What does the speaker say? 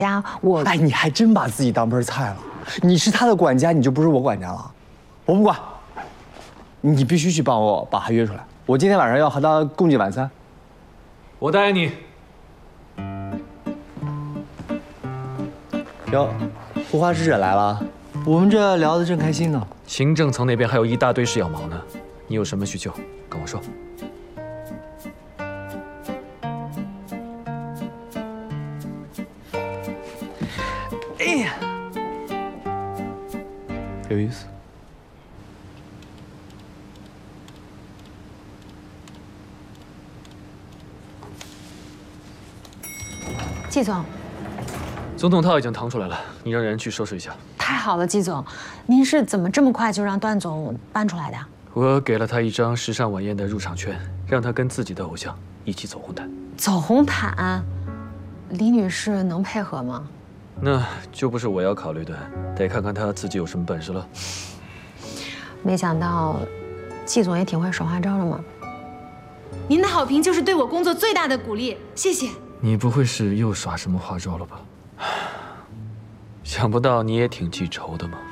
家，我哎，你还真把自己当盆菜了。你是他的管家，你就不是我管家了。我不管，你必须去帮我把他约出来。我今天晚上要和他共进晚餐。 我答应你。 哟，护花使者来了，我们这聊得正开心呢。 行政层那边还有一大堆事要忙呢，你有什么需求跟我说。 哎呀，有意思。 季总， 总统套已经腾出来了，你让人去收拾一下。 太好了，季总，您是怎么这么快就让段总搬出来的？ 我给了他一张时尚晚宴的入场券，让他跟自己的偶像一起走红毯。 走红毯，李女士能配合吗？ 那就不是我要考虑的，得看看他自己有什么本事了。 没想到，季总也挺会耍花招的嘛。您的好评就是对我工作最大的鼓励，谢谢。 你不会是又耍什么花招了吧？想不到你也挺记仇的嘛。